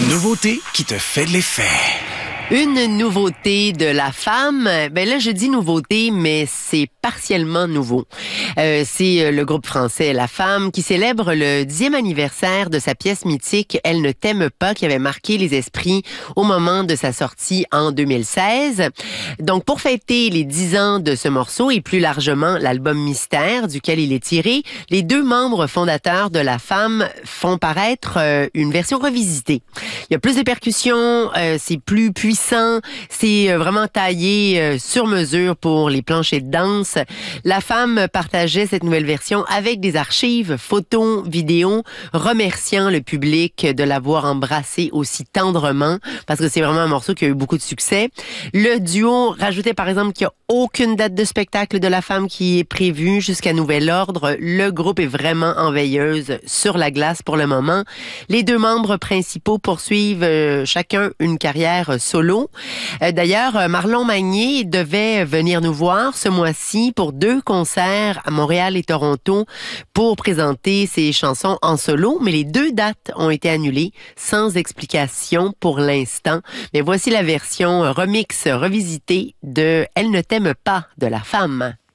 nouveauté qui te fait de l'effet. Une nouveauté de La Femme. Ben là, je dis nouveauté, mais c'est partiellement nouveau. C'est le groupe français La Femme qui célèbre le 10e anniversaire de sa pièce mythique « Elle ne t'aime pas » qui avait marqué les esprits au moment de sa sortie en 2016. Donc, pour fêter les 10 ans de ce morceau et plus largement l'album Mystère duquel il est tiré, les deux membres fondateurs de La Femme font paraître une version revisitée. Il y a plus de percussions, c'est plus puissant, c'est vraiment taillé sur mesure pour les planchers de danse. La Femme partageait cette nouvelle version avec des archives, photos, vidéos, remerciant le public de l'avoir embrassé aussi tendrement, parce que c'est vraiment un morceau qui a eu beaucoup de succès. Le duo rajoutait par exemple qu'il n'y a aucune date de spectacle de La Femme qui est prévue jusqu'à nouvel ordre. Le groupe est vraiment en veilleuse sur la glace pour le moment. Les deux membres principaux poursuivent chacun une carrière solo. D'ailleurs, Marlon Magnier devait venir nous voir ce mois-ci pour 2 concerts à Montréal et Toronto pour présenter ses chansons en solo, mais les 2 dates ont été annulées sans explication pour l'instant. Mais voici la version remix revisitée de « Elle ne t'aime pas » de La Femme.